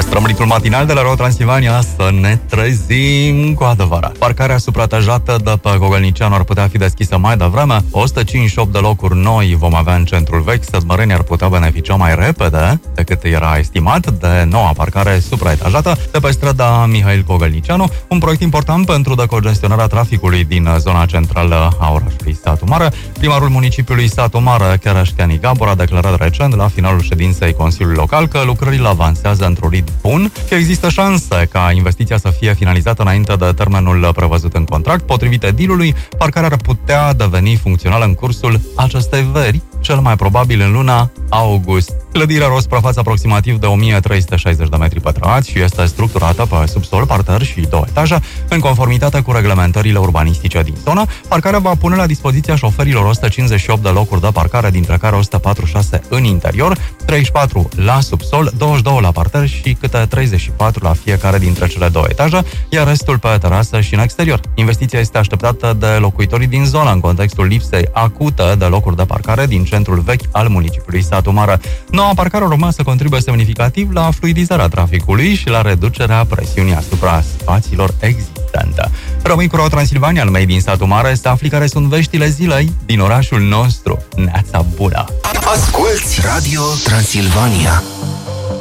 Păstrăm ritmul matinal de la Radio Transilvania să ne trezim cu adevărat. Parcarea supratajată de pe Gogălnicianu ar putea fi deschisă mai devreme. 158 de locuri noi vom avea în centrul vechi. Sădmărenii ar putea beneficia mai repede decât era estimat de noua parcare supraetajată de pe strada Mihail Gogălnicianu. Un proiect important pentru decongestionarea traficului din zona centrală a orașului Satu Mare. Primarul municipiului Satu Mare, Chereșcheni Gabor, a declarat recent la finalul ședinței Consiliului Local că lucrările avansează într-un ritm bun, că există șanse ca investiția să fie finalizată înainte de termenul prevăzut în contract. Potrivit edilului, parcarea ar putea deveni funcțională în cursul acestei veri, cel mai probabil în luna august. Clădirea are o suprafață aproximativ de 1360 de metri pătrați și este structurată pe subsol, parter și 2 etaje, în conformitate cu reglementările urbanistice din zonă. Parcarea va pune la dispoziția șoferilor 158 de locuri de parcare, dintre care 146 în interior, 34 la subsol, 22 la parter și câte 34 la fiecare dintre cele 2 etaje, iar restul pe terasă și în exterior. Investiția este așteptată de locuitorii din zonă în contextul lipsei acute de locuri de parcare din centrul vechi al municipiului Satu Mare. Noua parcare urma să contribuie semnificativ la fluidizarea traficului și la reducerea presiunii asupra spațiilor existente. Rămâi cu Radio Transilvania, al mei din Satu Mare, să afli care sunt veștile zilei din orașul nostru. Neața bună! Asculți Radio Transilvania.